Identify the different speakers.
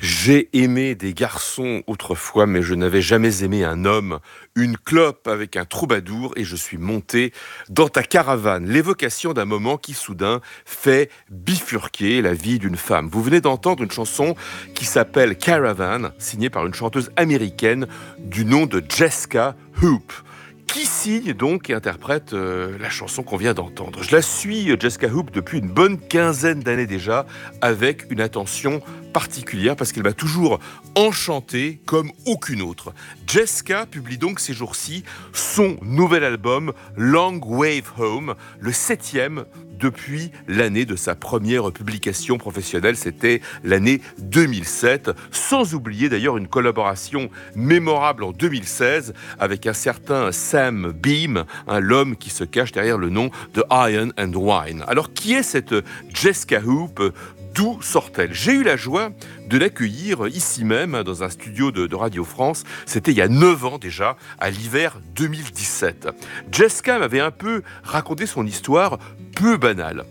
Speaker 1: J'ai aimé des garçons autrefois, mais je n'avais jamais aimé un homme. Une clope avec un troubadour et je suis monté dans ta caravane. L'évocation d'un moment qui soudain fait bifurquer la vie d'une femme. Vous venez d'entendre une chanson qui s'appelle Caravan, signée par une chanteuse américaine du nom de Jessica Hoop. Qui signe donc et interprète la chanson qu'on vient d'entendre. Je la suis, Jessica Hoop, depuis une bonne quinzaine d'années déjà, avec une attention particulière parce qu'elle m'a toujours enchanté comme aucune autre. Jessica publie donc ces jours-ci son nouvel album Long Wave Home, le 7e depuis l'année de sa première publication professionnelle, c'était l'année 2007, sans oublier d'ailleurs une collaboration mémorable en 2016 avec un certain Sam Beam, l'homme qui se cache derrière le nom de Iron and Wine. Alors qui est cette Jessica Hoop ? D'où sort-elle ? J'ai eu la joie de l'accueillir ici même, dans un studio de Radio France. C'était il y a 9 ans déjà, à l'hiver 2017. Jessica m'avait un peu raconté son histoire peu banale.